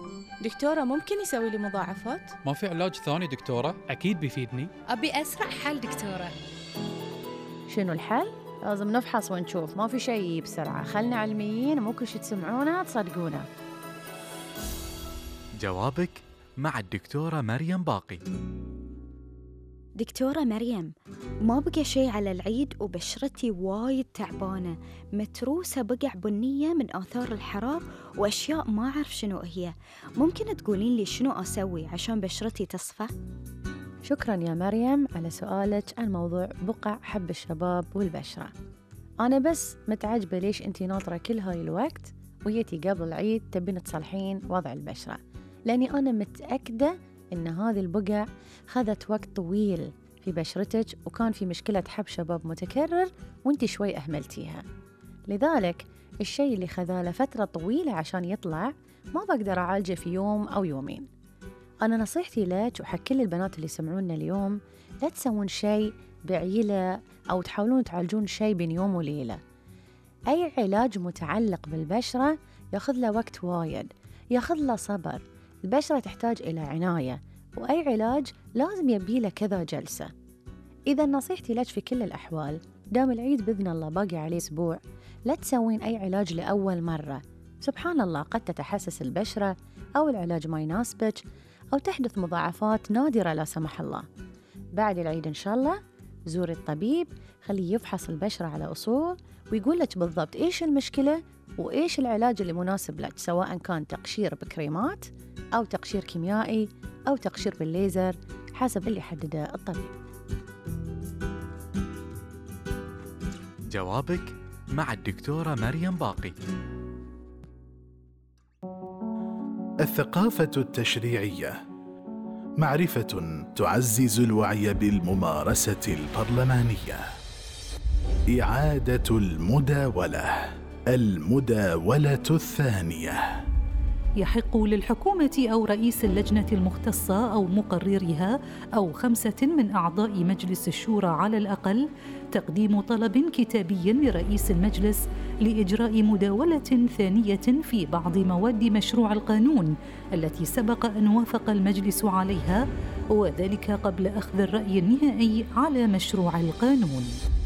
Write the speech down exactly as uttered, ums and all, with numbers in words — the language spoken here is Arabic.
دكتورة ممكن يسوي لي مضاعفات؟ ما في علاج ثاني دكتورة؟ أكيد بيفيدني. أبي أسرع حل دكتورة. شنو الحل؟ لازم نفحص ونشوف، ما في شيء بسرعة. خلنا علميين، مو كل شي تسمعونه تصدقونه. جوابك مع الدكتورة مريم باقي. دكتورة مريم، ما بقى شيء على العيد وبشرتي وايد تعبانة، متروسة بقع بنية من آثار الحرارة وأشياء ما أعرف شنو هي. ممكن تقولين لي شنو أسوي عشان بشرتي تصفى؟ شكراً يا مريم على سؤالك عن موضوع بقع حب الشباب والبشرة. أنا بس متعجبة ليش أنتي ناطرة كل هاي الوقت ويتي قبل العيد تبين تصلحين وضع البشرة، لأني أنا متأكدة إن هذه البقع خذت وقت طويل في بشرتك وكان في مشكلة حب شباب متكرر وانتي شوي أهملتيها. لذلك الشيء اللي خذاله فترة طويلة عشان يطلع ما بقدر أعالجه في يوم أو يومين. أنا نصيحتي لك وحق كل البنات اللي يسمعونا اليوم، لا تسوون شيء بعيلة أو تحاولون تعالجون شيء بين يوم وليلة. أي علاج متعلق بالبشرة ياخذ له وقت وايد، ياخذ له صبر. البشرة تحتاج إلى عناية، وأي علاج لازم يبي له كذا جلسة. إذا نصيحتي لك في كل الأحوال، دام العيد بإذن الله باقي عليه أسبوع، لا تسوين أي علاج لأول مرة. سبحان الله قد تتحسس البشرة أو العلاج ما يناسبك أو تحدث مضاعفات نادرة لا سمح الله. بعد العيد إن شاء الله زوري الطبيب، خليه يفحص البشرة على أصول ويقول لك بالضبط إيش المشكلة وإيش العلاج اللي مناسب لك، سواء كان تقشير بكريمات أو تقشير كيميائي أو تقشير بالليزر حسب اللي حدده الطبيب. جوابك مع الدكتورة مريم باقي. الثقافة التشريعية معرفة تعزز الوعي بالممارسة البرلمانية. إعادة المداولة، المداولة الثانية. يحق للحكومة أو رئيس اللجنة المختصة أو مقررها أو خمسة من أعضاء مجلس الشورى على الأقل تقديم طلب كتابي لرئيس المجلس لإجراء مداولة ثانية في بعض مواد مشروع القانون التي سبق أن وافق المجلس عليها، وذلك قبل أخذ الرأي النهائي على مشروع القانون.